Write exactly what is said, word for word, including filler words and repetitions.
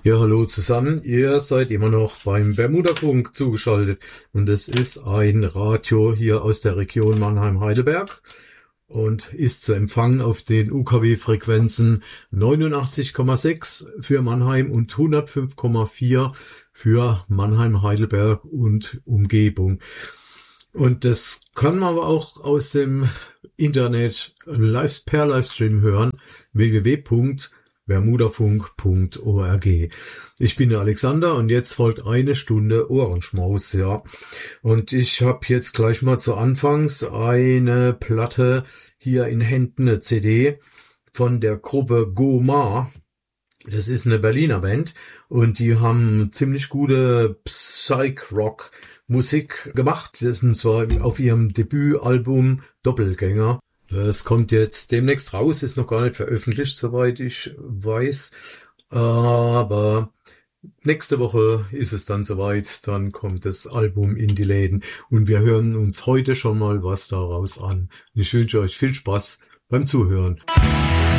Ja, hallo zusammen. Ihr seid immer noch beim Bermuda-Funk zugeschaltet und es ist ein Radio hier aus der Region Mannheim-Heidelberg und ist zu empfangen auf den U K W-Frequenzen neunundachtzig Komma sechs für Mannheim und hundertfünf Komma vier für Mannheim-Heidelberg und Umgebung. Und das kann man aber auch aus dem Internet live per Livestream hören, w w w punkt bermudafunk punkt org. Ich bin der Alexander und jetzt folgt eine Stunde Ohrenschmaus, ja. Und ich habe jetzt gleich mal zu Anfangs eine Platte hier in Händen, eine C D von der Gruppe Goma. Das ist eine Berliner Band und die haben ziemlich gute Psych-Rock-Musik gemacht. Das sind zwar auf ihrem Debütalbum Doppelgänger. Das kommt jetzt demnächst raus, ist noch gar nicht veröffentlicht, soweit ich weiß. Aber nächste Woche ist es dann soweit, dann kommt das Album in die Läden. Und wir hören uns heute schon mal was daraus an. Ich wünsche euch viel Spaß beim Zuhören.